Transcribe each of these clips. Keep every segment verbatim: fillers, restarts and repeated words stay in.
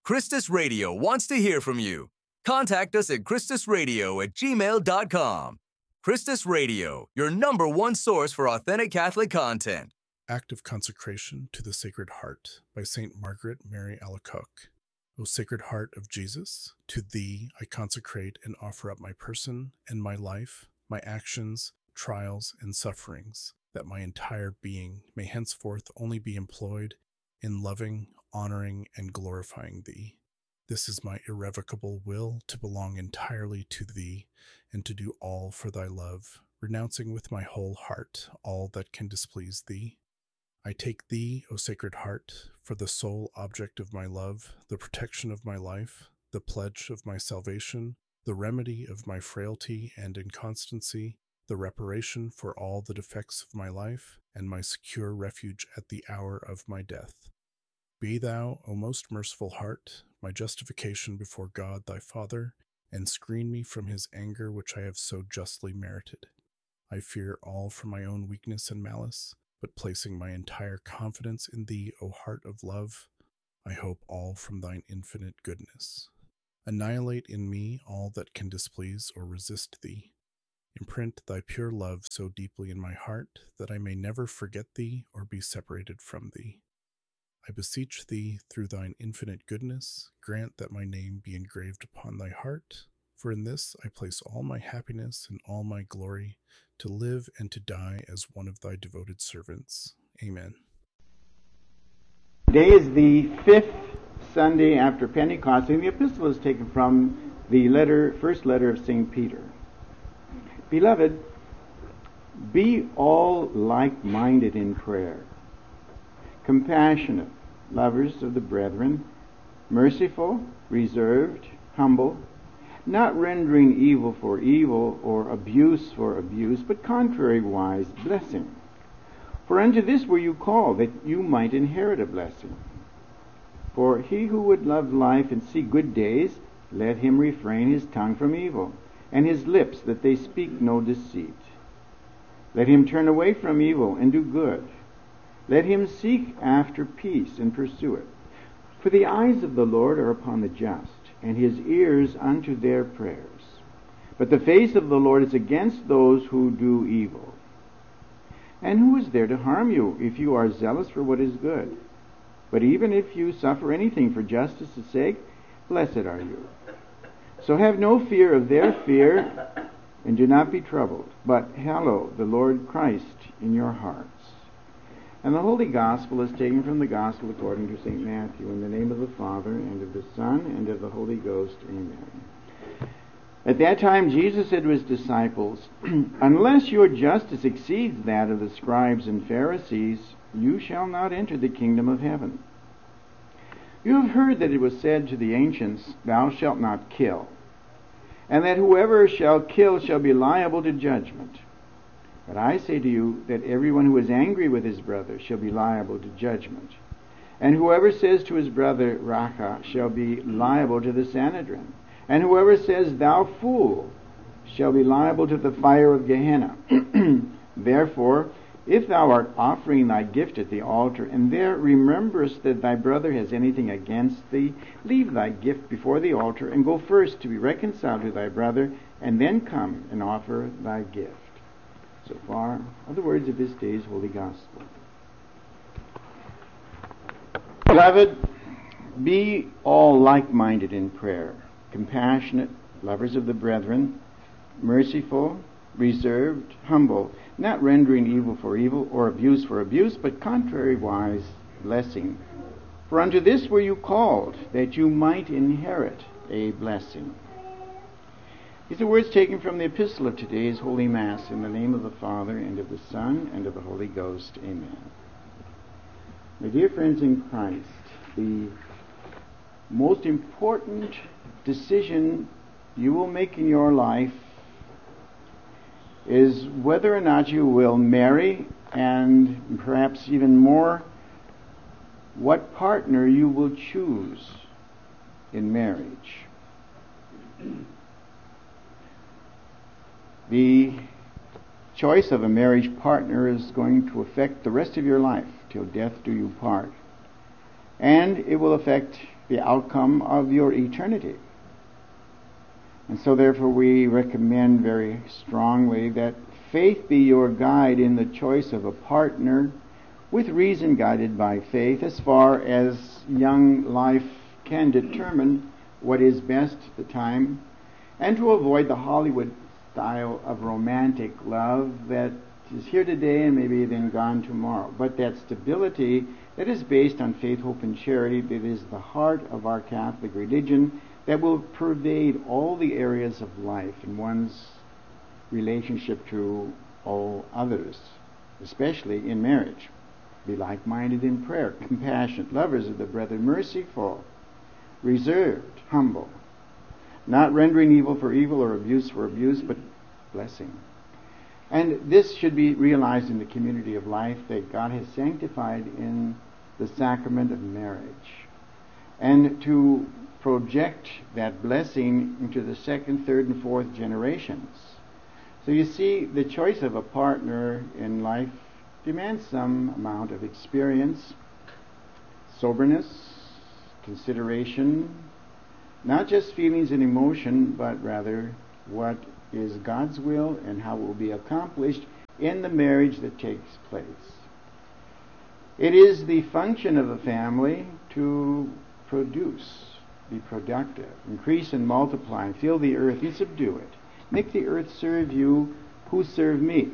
Christus Radio wants to hear from you. Contact us at christusradio at gmail dot com. Christus Radio, your number one source for authentic Catholic content. Act of Consecration to the Sacred Heart by Saint Margaret Mary Alacoque. O Sacred Heart of Jesus, to Thee I consecrate and offer up my person and my life, my actions, trials, and sufferings, that my entire being may henceforth only be employed in loving, honoring, and glorifying Thee. This is my irrevocable will, to belong entirely to Thee, and to do all for Thy love, renouncing with my whole heart all that can displease Thee. I take Thee, O Sacred Heart, for the sole object of my love, the protection of my life, the pledge of my salvation, the remedy of my frailty and inconstancy, the reparation for all the defects of my life, and my secure refuge at the hour of my death. Be Thou, O most merciful Heart, my justification before God Thy Father, and screen me from His anger which I have so justly merited. I fear all from my own weakness and malice, but placing my entire confidence in Thee, O Heart of love, I hope all from Thine infinite goodness. Annihilate in me all that can displease or resist Thee. Imprint Thy pure love so deeply in my heart that I may never forget Thee or be separated from Thee. I beseech Thee, through Thine infinite goodness, grant that my name be engraved upon Thy heart, for in this I place all my happiness and all my glory, to live and to die as one of Thy devoted servants. Amen. Today is the fifth Sunday after Pentecost, and the epistle is taken from the letter, first letter of Saint Peter. Beloved, be all like-minded in prayer, compassionate, lovers of the brethren, merciful, reserved, humble, not rendering evil for evil or abuse for abuse, but contrariwise blessing. For unto this were you called, that you might inherit a blessing. For he who would love life and see good days, let him refrain his tongue from evil, and his lips that they speak no deceit. Let him turn away from evil and do good. Let him seek after peace and pursue it. For the eyes of the Lord are upon the just, and his ears unto their prayers. But the face of the Lord is against those who do evil. And who is there to harm you if you are zealous for what is good? But even if you suffer anything for justice' sake, blessed are you. So have no fear of their fear, and do not be troubled, but hallow the Lord Christ in your hearts. And the Holy Gospel is taken from the Gospel according to Saint Matthew, in the name of the Father, and of the Son, and of the Holy Ghost. Amen. At that time Jesus said to his disciples, Unless your justice exceeds that of the scribes and Pharisees, you shall not enter the kingdom of heaven. You have heard that it was said to the ancients, Thou shalt not kill, and that whoever shall kill shall be liable to judgment. But I say to you that everyone who is angry with his brother shall be liable to judgment. And whoever says to his brother, Raca, shall be liable to the Sanhedrin. And whoever says, Thou fool, shall be liable to the fire of Gehenna. Therefore, if thou art offering thy gift at the altar, and there rememberest that thy brother has anything against thee, leave thy gift before the altar, and go first to be reconciled to thy brother, and then come and offer thy gift. So far are the words of this day's Holy Gospel. Beloved, be all like-minded in prayer, compassionate, lovers of the brethren, merciful, reserved, humble, not rendering evil for evil or abuse for abuse, but contrariwise blessing. For unto this were you called, that you might inherit a blessing. These are words taken from the epistle of today's Holy Mass, in the name of the Father, and of the Son, and of the Holy Ghost. Amen. My dear friends in Christ, the most important decision you will make in your life is whether or not you will marry, and perhaps even more, what partner you will choose in marriage. The choice of a marriage partner is going to affect the rest of your life, till death do you part. And it will affect the outcome of your eternity. And so therefore we recommend very strongly that faith be your guide in the choice of a partner, with reason guided by faith, as far as young life can determine what is best at the time, and to avoid the Hollywood style of romantic love that is here today and maybe then gone tomorrow. But that stability that is based on faith, hope, and charity, that is the heart of our Catholic religion, that will pervade all the areas of life in one's relationship to all others, especially in marriage. Be like-minded in prayer, compassionate, lovers of the brethren, merciful, reserved, humble, not rendering evil for evil or abuse for abuse, but blessing. And this should be realized in the community of life that God has sanctified in the sacrament of marriage, and to project that blessing into the second, third, and fourth generations. So you see, the choice of a partner in life demands some amount of experience, soberness, consideration, not just feelings and emotion, but rather what is God's will and how it will be accomplished in the marriage that takes place. It is the function of a family to produce, be productive, increase and multiply, and fill the earth and subdue it. Make the earth serve you who serve me.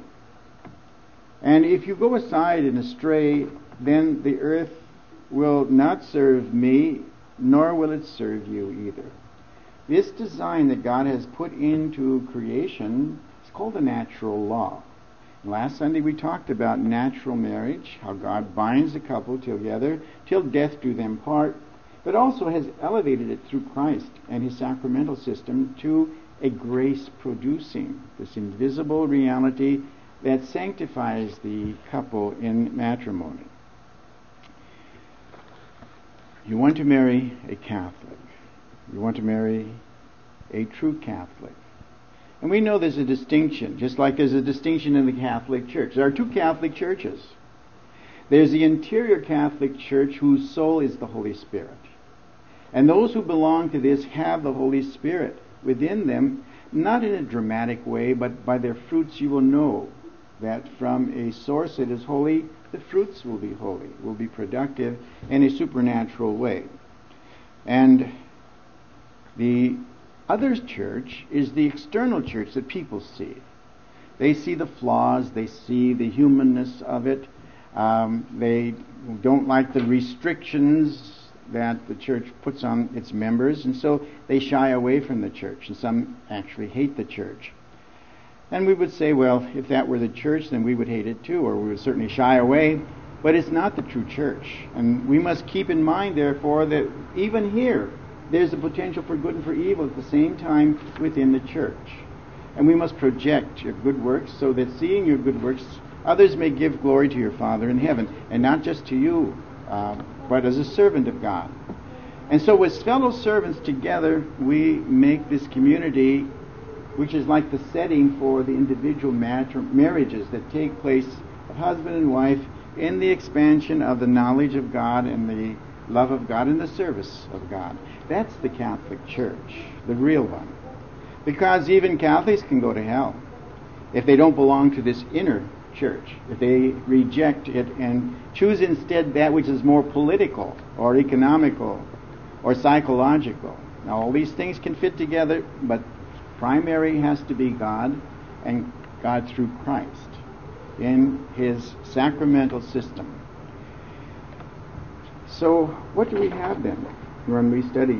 And if you go aside and astray, then the earth will not serve me, nor will it serve you either. This design that God has put into creation is called the natural law. Last Sunday we talked about natural marriage, how God binds the couple together till death do them part, but also has elevated it through Christ and his sacramental system to a grace-producing, this invisible reality that sanctifies the couple in matrimony. You want to marry a Catholic. You want to marry a true Catholic. And we know there's a distinction, just like there's a distinction in the Catholic Church. There are two Catholic churches. There's the interior Catholic Church whose soul is the Holy Spirit. And those who belong to this have the Holy Spirit within them, not in a dramatic way, but by their fruits you will know that from a source that is holy, the fruits will be holy, will be productive in a supernatural way. And the other church is the external church that people see. They see the flaws, they see the humanness of it, um, they don't like the restrictions that the church puts on its members, and so they shy away from the church, and some actually hate the church. And we would say, well, if that were the church, then we would hate it too, or we would certainly shy away, but it's not the true church. And we must keep in mind, therefore, that even here, there's a potential for good and for evil at the same time within the church. And we must project your good works so that seeing your good works, others may give glory to your Father in heaven, and not just to you, uh, but as a servant of God. And so with fellow servants together, we make this community, which is like the setting for the individual marriages that take place of husband and wife in the expansion of the knowledge of God and the love of God and the service of God. That's the Catholic Church, the real one. Because even Catholics can go to hell if they don't belong to this inner church, if they reject it and choose instead that which is more political or economical or psychological. Now all these things can fit together, but primary has to be God, and God through Christ in his sacramental system. So what do we have then when we study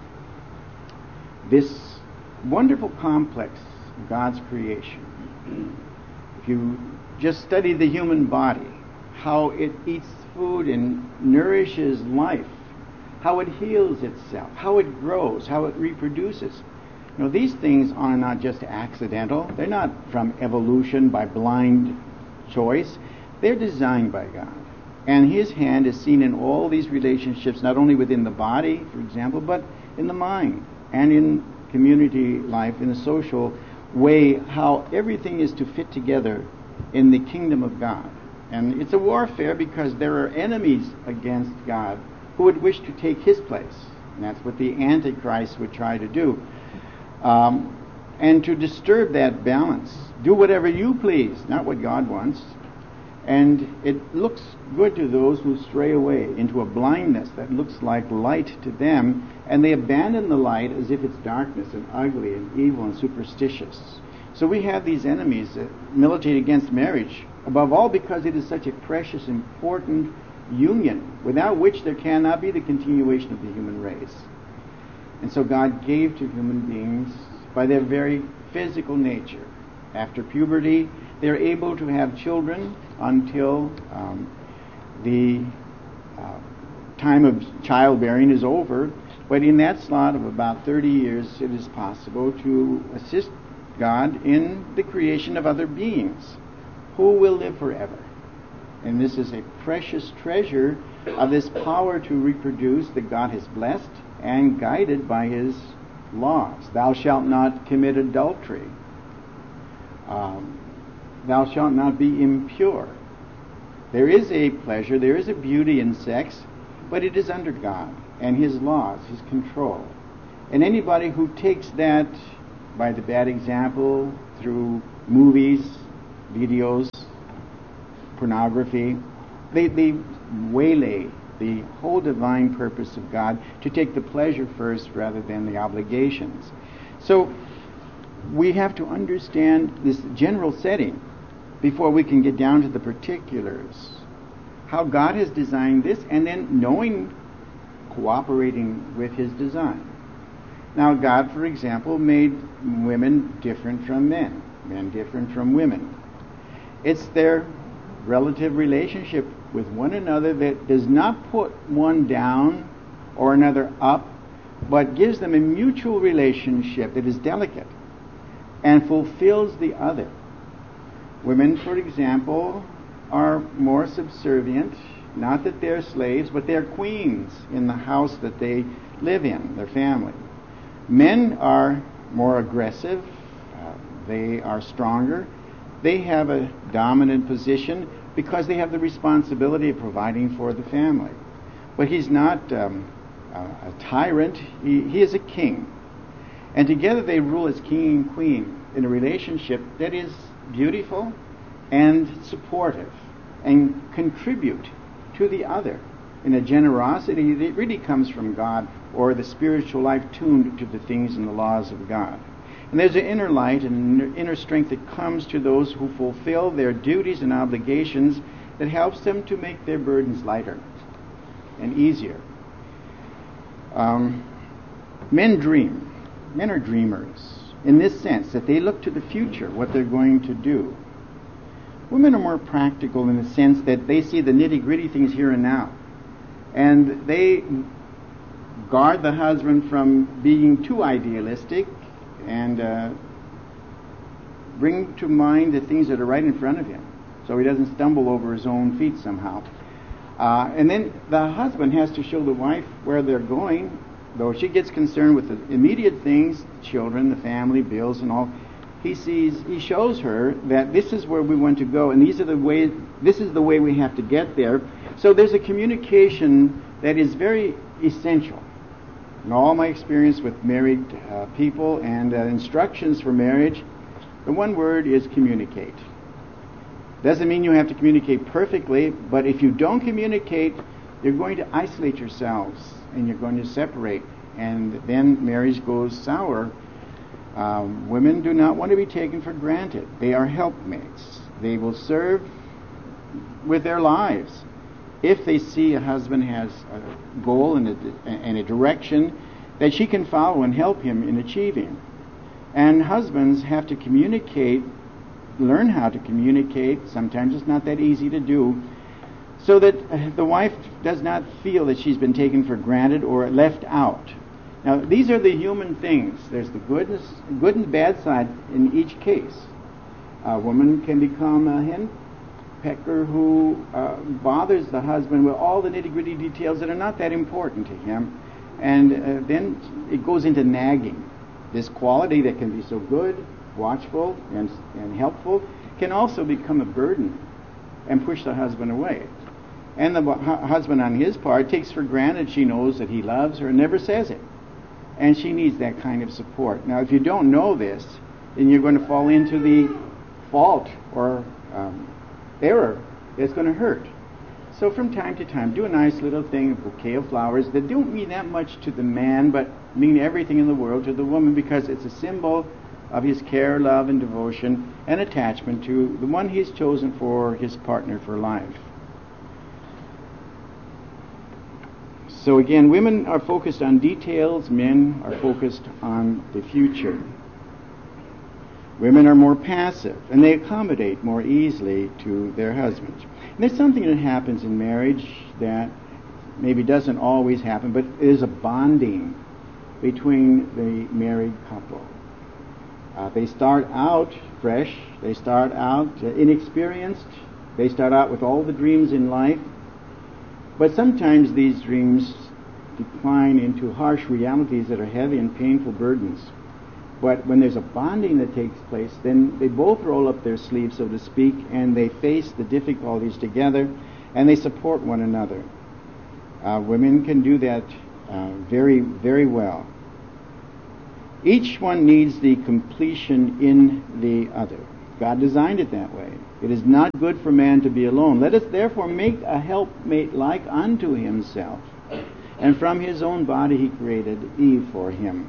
this wonderful complex of God's creation? If you just study the human body, how it eats food and nourishes life, how it heals itself, how it grows, how it reproduces. You know, these things are not just accidental. They're not from evolution by blind choice. They're designed by God. And his hand is seen in all these relationships, not only within the body, for example, but in the mind and in community life, in a social way, how everything is to fit together in the kingdom of God. And it's a warfare because there are enemies against God who would wish to take his place And that's what the Antichrist would try to do. Um, and to disturb that balance. Do whatever you please, not what God wants. And it looks good to those who stray away into a blindness that looks like light to them, and they abandon the light as if it's darkness and ugly and evil and superstitious. So we have these enemies that militate against marriage, above all because it is such a precious, important union, without which there cannot be the continuation of the human race. And so God gave to human beings, by their very physical nature, after puberty, they're able to have children until um, the uh, time of childbearing is over. But in that slot of about thirty years, it is possible to assist God in the creation of other beings who will live forever. And this is a precious treasure of this power to reproduce that God has blessed and guided by His laws. Thou shalt not commit adultery. Um, thou shalt not be impure. There is a pleasure, there is a beauty in sex, but it is under God and His laws, His control. And anybody who takes that by the bad example through movies, videos, pornography, they, they waylay the whole divine purpose of God to take the pleasure first rather than the obligations. So we have to understand this general setting before we can get down to the particulars. How God has designed this, and then knowing, cooperating with His design. Now God, for example, made women different from men, men different from women. It's their relative relationship with one another that does not put one down or another up, but gives them a mutual relationship that is delicate and fulfills the other. Women, for example, are more subservient, not that they're slaves, but they're queens in the house that they live in, their family. Men are more aggressive, uh, they are stronger, they have a dominant position because they have the responsibility of providing for the family. But he's not um, a, a tyrant, he, he is a king. And together they rule as king and queen in a relationship that is beautiful and supportive and contribute to the other in a generosity that really comes from God, or the spiritual life tuned to the things and the laws of God. And there's an inner light and an inner strength that comes to those who fulfill their duties and obligations that helps them to make their burdens lighter and easier. Um, men dream. Men are dreamers in this sense that they look to the future, what they're going to do. Women are more practical in the sense that they see the nitty-gritty things here and now. And they guard the husband from being too idealistic and uh, bring to mind the things that are right in front of him so he doesn't stumble over his own feet somehow. Uh, and then the husband has to show the wife where they're going, though she gets concerned with the immediate things, children, the family, bills and all. He sees, he shows her that this is where we want to go, and these are the ways, this is the way we have to get there. So there's a communication that is very essential. In all my experience with married uh, people and uh, instructions for marriage, the one word is communicate. Doesn't mean you have to communicate perfectly, but if you don't communicate, you're going to isolate yourselves and you're going to separate, and then marriage goes sour. Um, women do not want to be taken for granted. They are helpmates. They will serve with their lives if they see a husband has a goal and a, and a direction that she can follow and help him in achieving. And husbands have to communicate, learn how to communicate. Sometimes it's not that easy to do, so that the wife does not feel that she's been taken for granted or left out. Now, these are the human things. There's the goodness, good and bad side in each case. A woman can become a henpecker who uh, bothers the husband with all the nitty-gritty details that are not that important to him, and uh, then it goes into nagging. This quality that can be so good, watchful, and, and helpful can also become a burden and push the husband away. And the hu- husband on his part takes for granted she knows that he loves her and never says it. And she needs that kind of support. Now, if you don't know this, then you're going to fall into the fault or um, error that's going to hurt. So from time to time, do a nice little thing, a bouquet of flowers that don't mean that much to the man, but mean everything in the world to the woman, because it's a symbol of his care, love, and devotion and attachment to the one he's chosen for his partner for life. So again, women are focused on details, men are focused on the future. Women are more passive, and they accommodate more easily to their husbands. And there's something that happens in marriage that maybe doesn't always happen, but it is a bonding between the married couple. Uh, they start out fresh, they start out uh, inexperienced, they start out with all the dreams in life, but sometimes these dreams decline into harsh realities that are heavy and painful burdens. But when there's a bonding that takes place, then they both roll up their sleeves, so to speak, and they face the difficulties together, and they support one another. Uh, women can do that uh, very, very well. Each one needs the completion in the other. God designed it that way. It is not good for man to be alone. Let us therefore make a helpmate like unto himself. And from his own body he created Eve for him.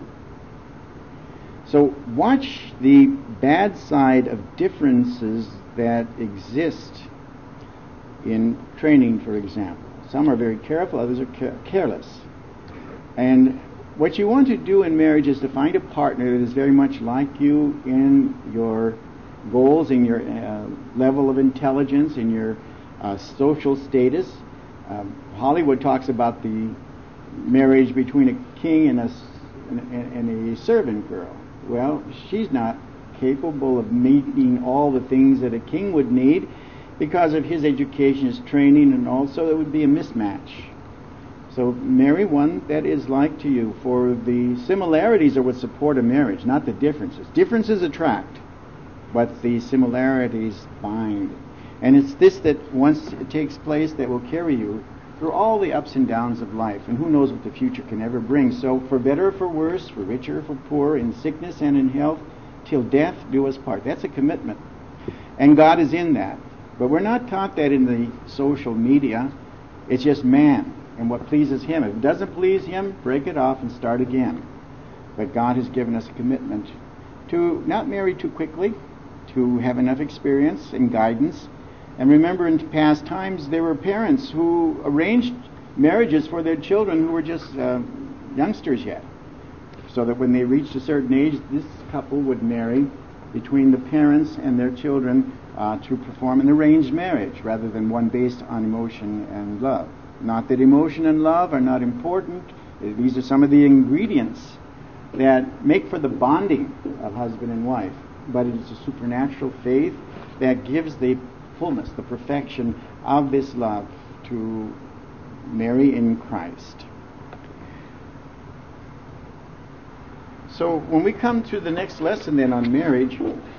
So watch the bad side of differences that exist in training, for example. Some are very careful, others are ca- careless. And what you want to do in marriage is to find a partner that is very much like you in your goals, in your uh, level of intelligence, in your uh, social status. Um, Hollywood talks about the marriage between a king and a, and, and a servant girl. Well, she's not capable of meeting all the things that a king would need because of his education, his training, and also it would be a mismatch. So marry one that is like to you, for the similarities are what support a marriage, not the differences. Differences attract, but the similarities bind. And it's this that once it takes place that will carry you through all the ups and downs of life, and who knows what the future can ever bring. So for better or for worse, for richer or for poor, in sickness and in health, till death do us part. That's a commitment. And God is in that. But we're not taught that in the social media. It's just man and what pleases him. If it doesn't please him, break it off and start again. But God has given us a commitment to not marry too quickly, to have enough experience and guidance. And remember, in past times, there were parents who arranged marriages for their children who were just uh, youngsters yet, so that when they reached a certain age, this couple would marry between the parents and their children uh, to perform an arranged marriage rather than one based on emotion and love. Not that emotion and love are not important. These are some of the ingredients that make for the bonding of husband and wife. But it is a supernatural faith that gives the fullness, the perfection of this love to marry in Christ. So when we come to the next lesson then on marriage,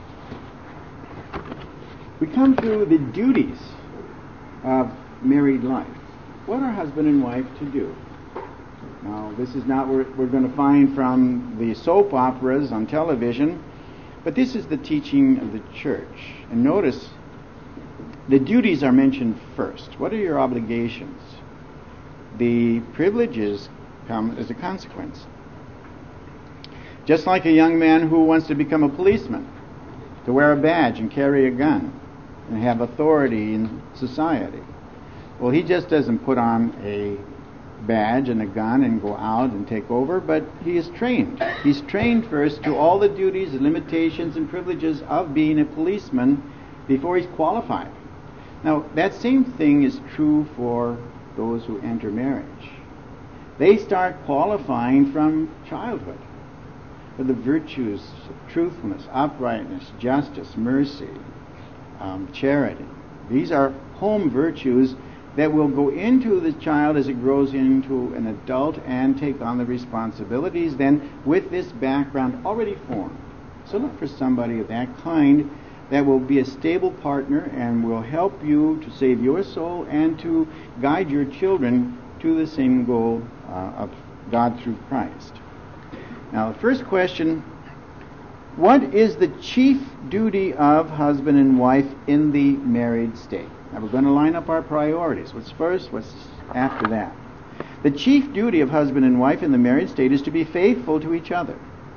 we come to the duties of married life. What are husband and wife to do? Now, this is not what we're going to find from the soap operas on television, but this is the teaching of the church. And notice, the duties are mentioned first. What are your obligations? The privileges come as a consequence. Just like a young man who wants to become a policeman, to wear a badge and carry a gun and have authority in society. Well, he just doesn't put on a badge and a gun and go out and take over, but he is trained. He's trained first to all the duties and limitations and privileges of being a policeman before he's qualified. Now, that same thing is true for those who enter marriage. They start qualifying from childhood for the virtues of truthfulness, uprightness, justice, mercy, um, charity. These are home virtues that will go into the child as it grows into an adult and take on the responsibilities then with this background already formed. So look for somebody of that kind that will be a stable partner and will help you to save your soul and to guide your children to the same goal uh, of God through Christ. Now, the first question, what is the chief duty of husband and wife in the married state? Now, we're going to line up our priorities. What's first? What's after that? The chief duty of husband and wife in the married state is to be faithful to each other.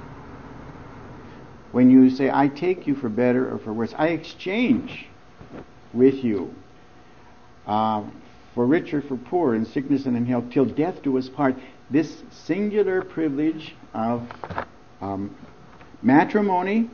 When you say, I take you for better or for worse, I exchange with you uh, for richer, for poor, in sickness and in health, till death do us part. This singular privilege of um, matrimony,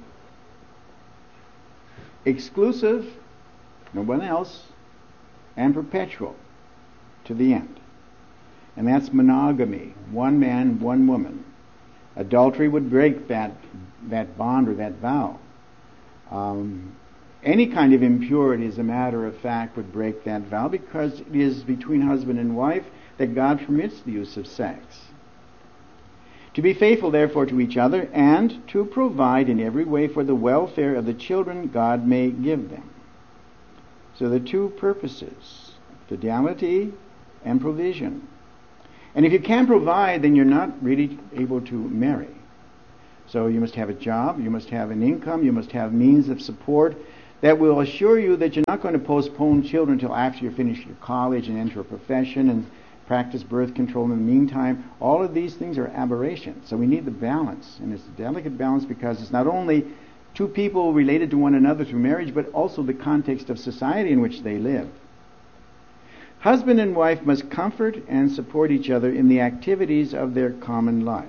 exclusive, no one else, and perpetual to the end. And that's monogamy, one man, one woman. Adultery would break that that bond or that vow. Um, any kind of impurity, as a matter of fact, would break that vow, because it is between husband and wife that God permits the use of sex. To be faithful, therefore, to each other, and to provide in every way for the welfare of the children God may give them. So the two purposes, fidelity and provision. And if you can't provide, then you're not really able to marry. So you must have a job, you must have an income, you must have means of support that will assure you that you're not going to postpone children until after you finish your college and enter a profession and practice birth control in the meantime. All of these things are aberrations. So we need the balance. And it's a delicate balance because it's not only two people related to one another through marriage, but also the context of society in which they live. Husband and wife must comfort and support each other in the activities of their common life.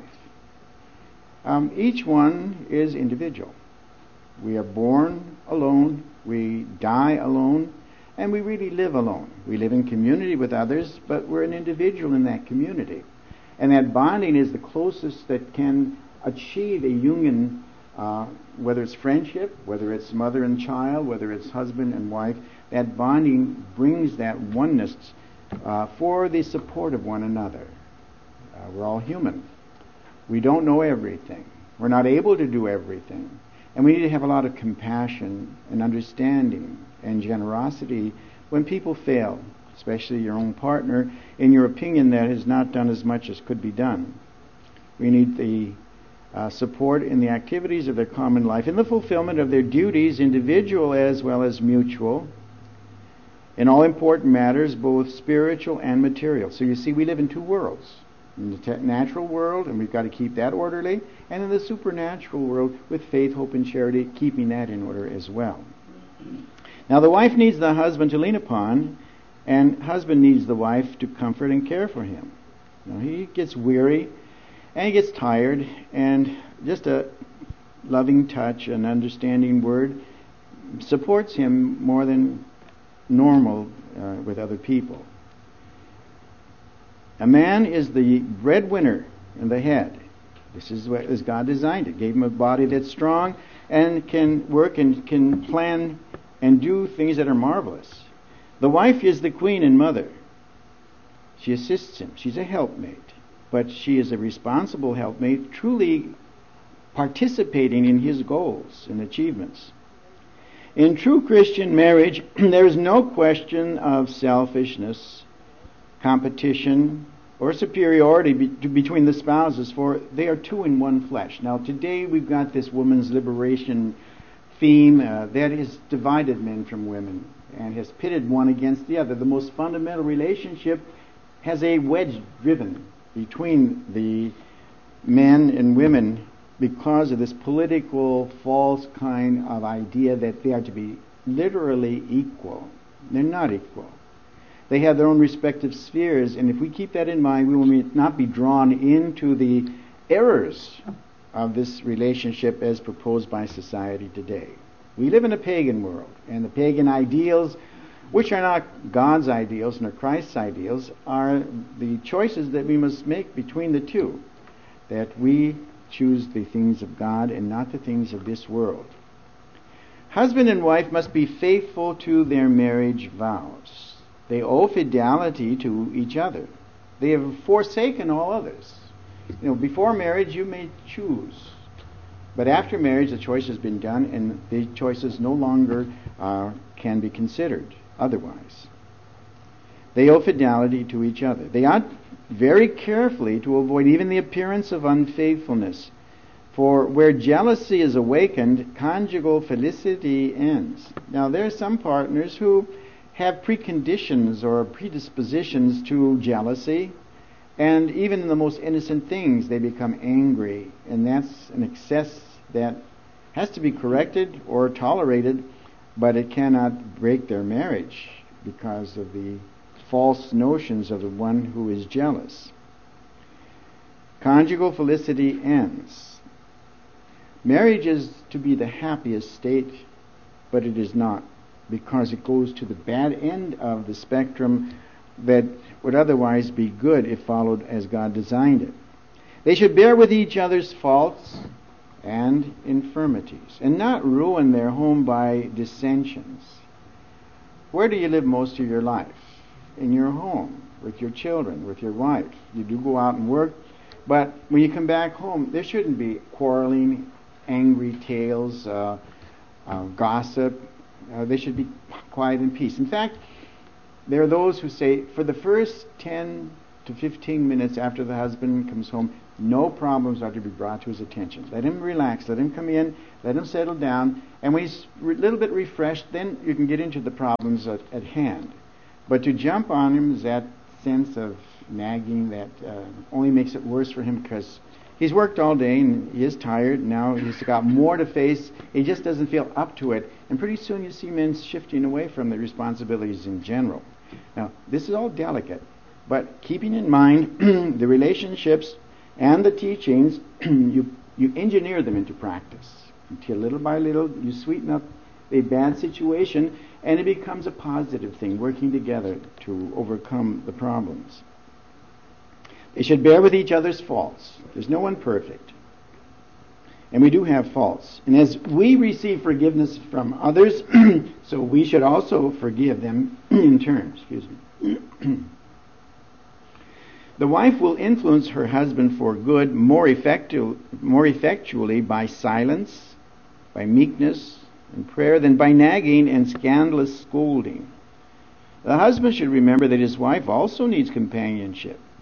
Um, each one is individual. We are born alone, we die alone, and we really live alone. We live in community with others, but we're an individual in that community. And that bonding is the closest that can achieve a union, uh, whether it's friendship, whether it's mother and child, whether it's husband and wife. That bonding brings that oneness uh, for the support of one another. Uh, we're all human. We don't know everything. We're not able to do everything. And we need to have a lot of compassion and understanding and generosity when people fail, especially your own partner, in your opinion, that has not done as much as could be done. We need the uh, support in the activities of their common life, in the fulfillment of their duties, individual as well as mutual, in all important matters, both spiritual and material. So you see, we live in two worlds. In the te- natural world, and we've got to keep that orderly, and in the supernatural world with faith, hope, and charity, keeping that in order as well. Now the wife needs the husband to lean upon, and husband needs the wife to comfort and care for him. Now he gets weary, and he gets tired, and just a loving touch, an understanding word, supports him more than normal uh, with other people. A man is the breadwinner and the head. This is what as God designed it. Gave him a body that's strong and can work and can plan and do things that are marvelous. The wife is the queen and mother. She assists him. She's a helpmate. But she is a responsible helpmate, truly participating in his goals and achievements. In true Christian marriage, there is no question of selfishness, competition, or superiority be- between the spouses, for they are two in one flesh. Now today we've got this woman's liberation theme uh, that has divided men from women and has pitted one against the other. The most fundamental relationship has a wedge driven between the men and women because of this political false kind of idea that they are to be literally equal. They're not equal. They have their own respective spheres, and if we keep that in mind, we will not be drawn into the errors of this relationship as proposed by society today. We live in a pagan world, and the pagan ideals, which are not God's ideals nor Christ's ideals, are the choices that we must make between the two, that we choose the things of God and not the things of this world. Husband and wife must be faithful to their marriage vows. They owe fidelity to each other. They have forsaken all others. You know, before marriage, you may choose But after marriage, the choice has been done, and the choices no longer uh, can be considered otherwise. They owe fidelity to each other. They ought very carefully to avoid even the appearance of unfaithfulness. For where jealousy is awakened, conjugal felicity ends. Now, there are some partners who have preconditions or predispositions to jealousy, and even in the most innocent things they become angry, and that's an excess that has to be corrected or tolerated, but it cannot break their marriage because of the false notions of the one who is jealous. Conjugal felicity ends. Marriage is to be the happiest state, but it is not, because it goes to the bad end of the spectrum that would otherwise be good if followed as God designed it. They should bear with each other's faults and infirmities, and not ruin their home by dissensions. Where do you live most of your life? In your home, with your children, with your wife. You do go out and work, but when you come back home, there shouldn't be quarreling, angry tales, uh, uh, gossip. Uh, they should be quiet and peace. In fact, there are those who say for the first ten to fifteen minutes after the husband comes home, no problems are to be brought to his attention. Let him relax, let him come in, let him settle down, and when he's a little bit refreshed, then you can get into the problems at, at hand. But to jump on him is that sense of nagging that uh, only makes it worse for him, because he's worked all day and he is tired. Now he's got more to face. He just doesn't feel up to it. And pretty soon you see men shifting away from the responsibilities in general. Now, this is all delicate, but keeping in mind the relationships and the teachings, you, you engineer them into practice. Until little by little you sweeten up a bad situation, and it becomes a positive thing, working together to overcome the problems. They should bear with each other's faults. There's no one perfect. And we do have faults. And as we receive forgiveness from others, so we should also forgive them in turn. Excuse me. The wife will influence her husband for good more, effectu- more effectually by silence, by meekness and prayer, than by nagging and scandalous scolding. The husband should remember that his wife also needs companionship.